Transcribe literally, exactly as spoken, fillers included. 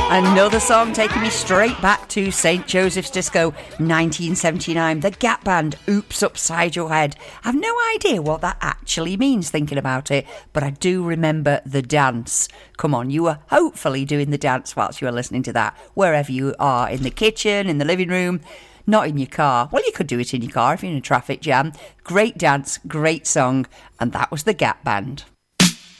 Another song taking me straight back to Saint Joseph's Disco, nineteen seventy-nine. The Gap Band, Oops Upside Your Head. I've no idea what that actually means thinking about it, but I do remember the dance. Come on, you were hopefully doing the dance whilst you were listening to that, wherever you are, in the kitchen, in the living room, not in your car. Well, you could do it in your car if you're in a traffic jam. Great dance, great song, and that was the Gap Band.